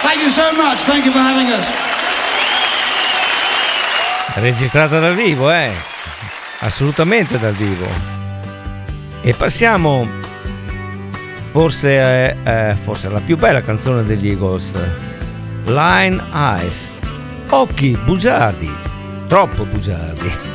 Thank you so much. Thank you for having us. Registrata dal vivo, assolutamente dal vivo. E passiamo forse la più bella canzone degli Eagles, Line Eyes, occhi bugiardi, troppo bugiardi.